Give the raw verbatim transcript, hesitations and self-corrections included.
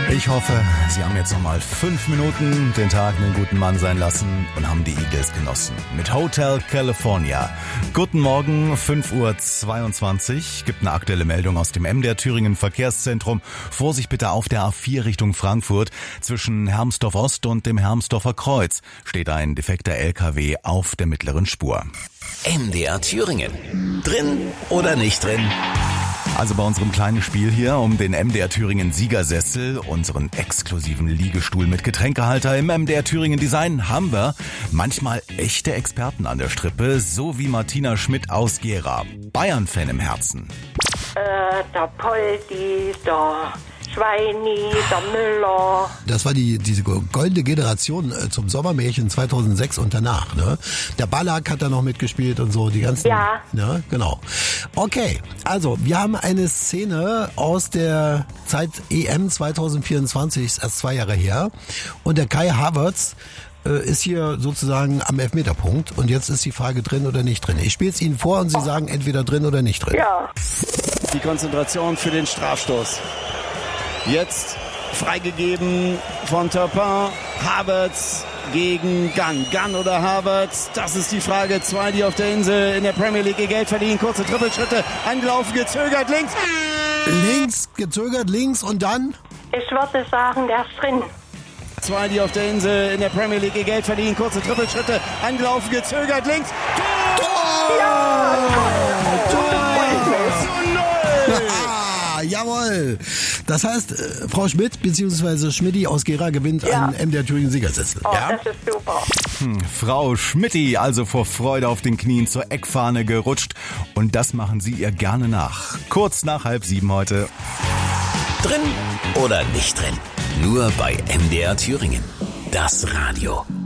Ich hoffe, Sie haben jetzt nochmal fünf Minuten den Tag einen guten Mann sein lassen und haben die Eagles genossen. Mit Hotel California. Guten Morgen, fünf Uhr zweiundzwanzig. Gibt eine aktuelle Meldung aus dem M D R Thüringen Verkehrszentrum. Vorsicht bitte auf der A vier Richtung Frankfurt. Zwischen Hermsdorf Ost und dem Hermsdorfer Kreuz steht ein defekter L K W auf der mittleren Spur. M D R Thüringen. Drin oder nicht drin? Also bei unserem kleinen Spiel hier um den M D R Thüringen Siegersessel, unseren exklusiven Liegestuhl mit Getränkehalter im M D R Thüringen Design, haben wir manchmal echte Experten an der Strippe, so wie Martina Schmidt aus Gera, Bayern-Fan im Herzen. Äh, der Poldi, der Schweini, der Müller. Das war die diese goldene Generation äh, zum Sommermärchen zweitausendsechs und danach, ne? Der Ballack hat da noch mitgespielt und so, die ganzen... Ja. Ne? Genau. Okay, also wir haben eine Szene aus der Zeit E M zweitausendvierundzwanzig, ist erst zwei Jahre her. Und der Kai Havertz äh, ist hier sozusagen am Elfmeterpunkt. Und jetzt ist die Frage drin oder nicht drin. Ich spiele es Ihnen vor und Sie sagen entweder drin oder nicht drin. Ja. Die Konzentration für den Strafstoß. Jetzt freigegeben von Turpin. Havertz gegen Gunn. Gunn oder Havertz? Das ist die Frage. Zwei, die auf der Insel in der Premier League ihr Geld verdienen. Kurze Trippelschritte. Angelaufen, gezögert, links. Links, gezögert, links und dann? Ich würde sagen, der ist drin. Zwei, die auf der Insel in der Premier League ihr Geld verdienen. Kurze Trippelschritte. Angelaufen, gezögert, links. Tor! Ja! Zu null! Ah, jawohl. Das heißt, äh, Frau Schmidt bzw. Schmidti aus Gera gewinnt Ja. einen M D R Thüringen Siegersessel. Oh, Ja? das ist super. Hm, Frau Schmidti, also vor Freude auf den Knien zur Eckfahne gerutscht. Und das machen Sie ihr gerne nach. Kurz nach halb sieben heute. Drin oder nicht drin? Nur bei M D R Thüringen. Das Radio.